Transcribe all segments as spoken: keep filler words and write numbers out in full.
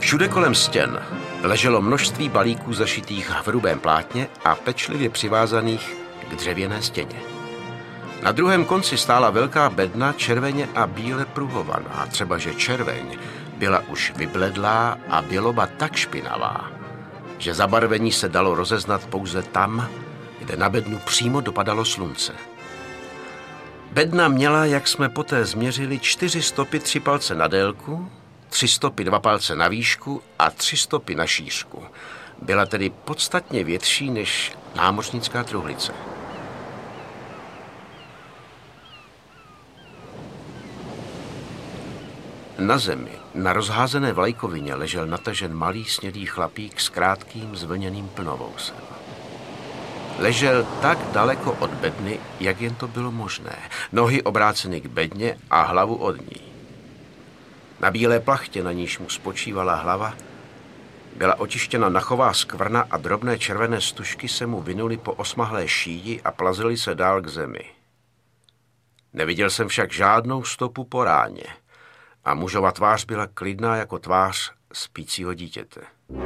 Všude kolem stěn leželo množství balíků zašitých v hrubém plátně a pečlivě přivázaných k dřevěné stěně. Na druhém konci stála velká bedna červeně a bíle pruhovaná, třebaže červeň byla už vybledlá a běloba tak špinavá, že zabarvení se dalo rozeznat pouze tam, kde na bednu přímo dopadalo slunce. Bedna měla, jak jsme poté změřili, čtyři stopy tři palce na délku, tři stopy dva palce na výšku a tři stopy na šířku. Byla tedy podstatně větší než námořnická truhlice. Na zemi, na rozházené vlajkovině, ležel natažen malý snědý chlapík s krátkým zvlněným plnovousem. Ležel tak daleko od bedny, jak jen to bylo možné. Nohy obráceny k bedně a hlavu od ní. Na bílé plachtě, na níž mu spočívala hlava, byla otištěna nachová skvrna a drobné červené stužky se mu vinuly po osmahlé šíji a plazily se dál k zemi. Neviděl jsem však žádnou stopu po ráně a mužova tvář byla klidná jako tvář spícího dítěte.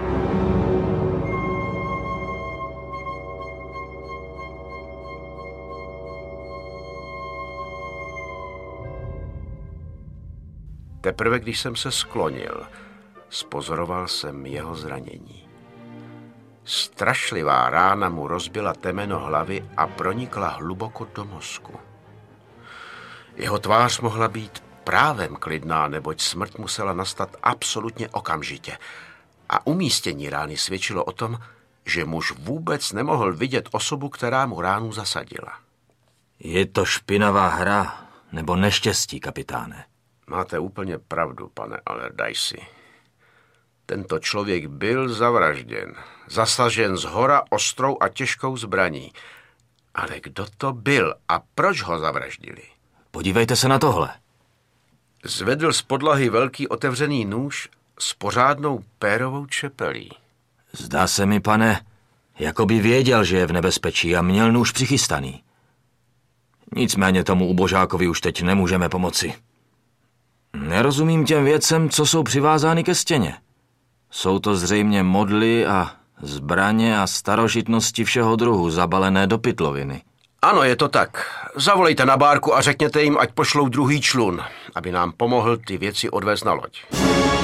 Teprve když jsem se sklonil, spozoroval jsem jeho zranění. Strašlivá rána mu rozbila temeno hlavy a pronikla hluboko do mozku. Jeho tvář mohla být právem klidná, neboť smrt musela nastat absolutně okamžitě. A umístění rány svědčilo o tom, že muž vůbec nemohl vidět osobu, která mu ránu zasadila. Je to špinavá hra nebo neštěstí, kapitáne? Máte úplně pravdu, pane Allardyce. Tento člověk byl zavražděn, zasažen zhora ostrou a těžkou zbraní. Ale kdo to byl a proč ho zavraždili? Podívejte se na tohle. Zvedl z podlahy velký otevřený nůž s pořádnou pérovou čepelí. Zdá se mi, pane, jako by věděl, že je v nebezpečí a měl nůž přichystaný. Nicméně tomu ubožákovi už teď nemůžeme pomoci. Nerozumím těm věcem, co jsou přivázány ke stěně. Jsou to zřejmě modly a zbraně a starožitnosti všeho druhu zabalené do pytloviny. Ano, je to tak. Zavolejte na bárku a řekněte jim, ať pošlou druhý člun, aby nám pomohl ty věci odvést na loď.